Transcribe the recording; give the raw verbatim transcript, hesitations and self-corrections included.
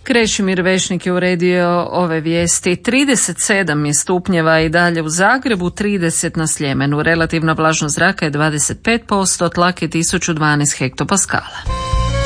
Krešimir Vešnik je uredio ove vijesti. trideset sedam je stupnjeva i dalje u Zagrebu, trideset na Sljemenu. Relativna vlažnost zraka je dvadeset pet posto, tlak je tisuću dvanaest hektopaskala.